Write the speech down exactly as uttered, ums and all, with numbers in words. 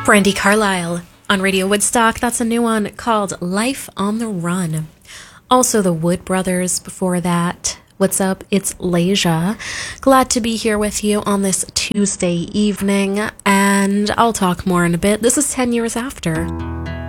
Brandy Carlisle on Radio Woodstock. That's a new one called Life on the Run. Also the Wood Brothers before that. What's up? It's Leisha. Glad to be here with you on this Tuesday evening, and I'll talk more in a bit. This is ten years after.